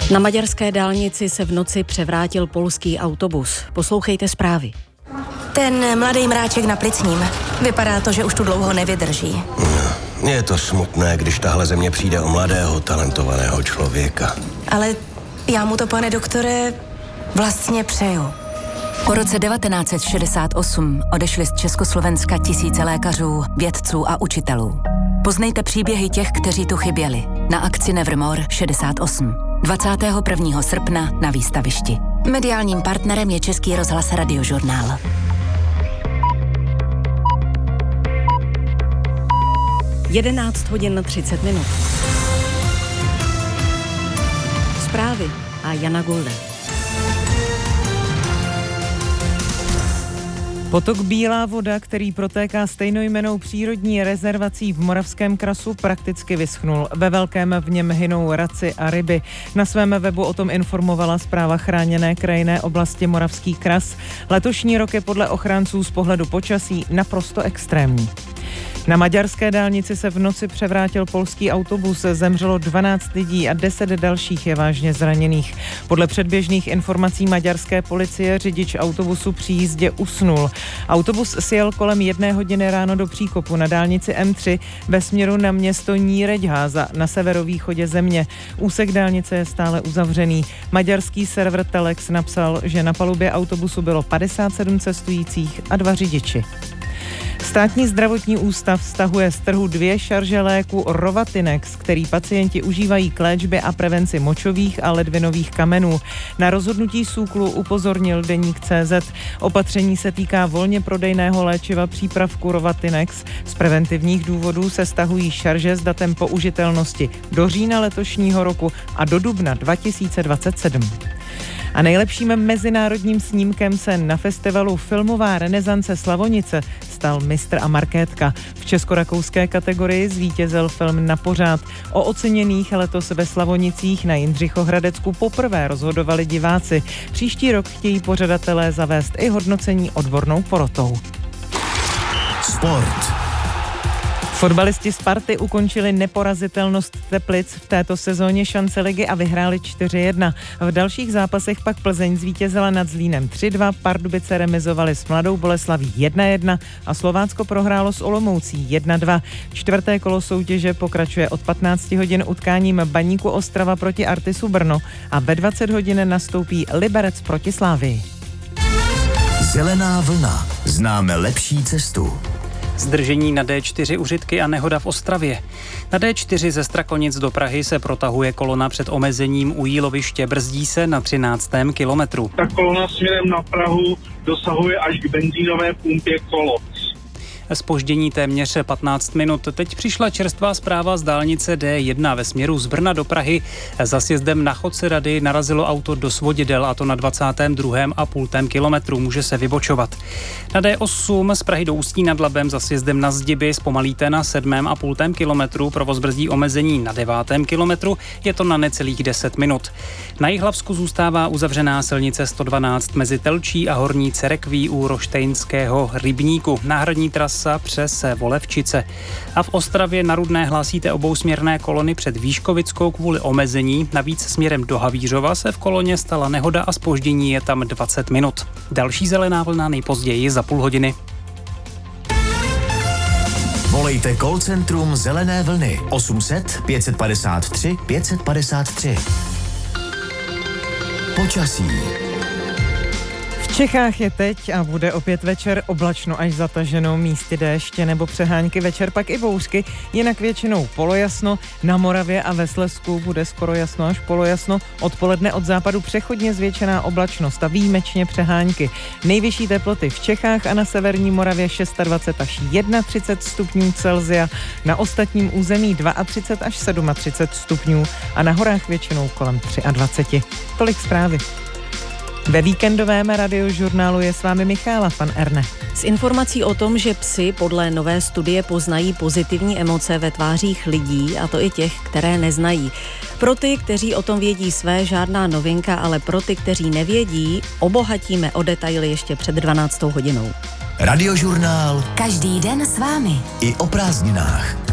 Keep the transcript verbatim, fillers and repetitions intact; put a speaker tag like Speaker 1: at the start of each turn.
Speaker 1: Na maďarské dálnici se v noci převrátil polský autobus. Poslouchejte zprávy.
Speaker 2: Ten mladý mráček na Plicním. Vypadá to, že už tu dlouho nevydrží.
Speaker 3: No, je to smutné, když tahle země přijde o mladého, talentovaného člověka.
Speaker 2: Ale já mu to, pane doktore, vlastně přeju.
Speaker 4: Po roce devatenáct set šedesát osm odešli z Československa tisíce lékařů, vědců a učitelů. Poznejte příběhy těch, kteří tu chyběli. Na akci Nevermore šedesát osm. dvacátého prvního srpna na výstavišti. Mediálním partnerem je Český rozhlas Radiožurnál.
Speaker 1: jedenáct hodin třicet minut. Zprávy a Jana Gulde.
Speaker 5: Potok Bílá voda, který protéká stejnojmennou přírodní rezervací v Moravském krasu, prakticky vyschnul. Ve velkém v něm hynou raci a ryby. Na svém webu o tom informovala Správa chráněné krajinné oblasti Moravský kras. Letošní rok je podle ochránců z pohledu počasí naprosto extrémní. Na maďarské dálnici se v noci převrátil polský autobus, zemřelo dvanáct lidí a deset dalších je vážně zraněných. Podle předběžných informací maďarské policie řidič autobusu při jízdě usnul. Autobus sjel kolem jedné hodiny ráno do příkopu na dálnici M tři ve směru na město Nyíregyháza na severovýchodě země. Úsek dálnice je stále uzavřený. Maďarský server Telex napsal, že na palubě autobusu bylo padesát sedm cestujících a dva řidiči. Státní zdravotní ústav stahuje z trhu dvě šarže léku Rovatinex, který pacienti užívají k léčbě a prevenci močových a ledvinových kamenů. Na rozhodnutí SÚKLu upozornil deník C Z. Opatření se týká volně prodejného léčiva přípravku Rovatinex. Z preventivních důvodů se stahují šarže s datem použitelnosti do října letošního roku a do dubna dva tisíce dvacet sedm. A nejlepším mezinárodním snímkem se na festivalu Filmová renesance Slavonice stal Mistr a Markétka. V česko-rakouské kategorii zvítězil film Na pořád. O oceněných letos ve Slavonicích na Jindřichohradecku poprvé rozhodovali diváci. Příští rok chtějí pořadatelé zavést i hodnocení odbornou porotou.
Speaker 6: Sport.
Speaker 5: Fotbalisti Sparty ukončili neporazitelnost Teplic v této sezóně šance ligy a vyhráli čtyři jedna. V dalších zápasech pak Plzeň zvítězila nad Zlínem tři dva, Pardubice remizovali s Mladou Boleslaví jedna jedna a Slovácko prohrálo s Olomoucí jedna dva. Čtvrté kolo soutěže pokračuje od patnáct hodin utkáním Baníku Ostrava proti Artisu Brno a ve dvacet hodin nastoupí Liberec proti Slávii.
Speaker 6: Zelená vlna. Známe lepší cestu.
Speaker 7: Zdržení na D čtyři u Řitky a nehoda v Ostravě. Na D čtyři ze Strakonic do Prahy se protahuje kolona před omezením u Jíloviště, brzdí se na třináctém kilometru.
Speaker 8: Ta kolona směrem na Prahu dosahuje až k benzínové pumpě Koloc.
Speaker 7: Zpoždění téměř patnáct minut. Teď přišla čerstvá zpráva z dálnice D jedna ve směru z Brna do Prahy. Za sjezdem na Chodce Rady narazilo auto do svodidel, a to na dvacátém druhém a půltém kilometru. Může se vybočovat. Na D osm z Prahy do Ústí nad Labem za sjezdem na Zdiby zpomalíte na sedmém a půltém kilometru. Provoz brzdí omezení na devátém kilometru. Je to na necelých deset minut. Na Jihlavsku zůstává uzavřená silnice sto dvanáct mezi Telčí a Horní Cerekví u Roštejnského rybníku. Náhradní trasa přes Volevčice. A v Ostravě na Rudné hlásíte obousměrné kolony před Výškovickou kvůli omezení. Navíc směrem do Havířova se v koloně stala nehoda a zpoždění je tam dvacet minut. Další zelená vlna nejpozději za půl hodiny.
Speaker 6: Volejte call centrum Zelené vlny osm set pět padesát tři pět padesát tři. Počasí.
Speaker 5: V Čechách je teď a bude opět večer oblačno až zataženo, místy déště nebo přehánky, večer pak i bouřky, jinak většinou polojasno, na Moravě a ve Slezsku bude skoro jasno až polojasno, odpoledne od západu přechodně zvětšená oblačnost a výjimečně přehánky. Nejvyšší teploty v Čechách a na severní Moravě dvacet šest až třicet jedna stupňů Celsia, na ostatním území třicet dva až třicet sedm stupňů a na horách většinou kolem dvacet tři. Tolik zprávy. Ve víkendovém radiožurnálu je s vámi Michála van Erne.
Speaker 1: S informací o tom, že psi podle nové studie poznají pozitivní emoce ve tvářích lidí, a to i těch, které neznají. Pro ty, kteří o tom vědí své, žádná novinka, ale pro ty, kteří nevědí, obohatíme o detaily ještě před dvanáctou hodinou.
Speaker 6: Radiožurnál.
Speaker 4: Každý den s vámi.
Speaker 6: I o prázdninách.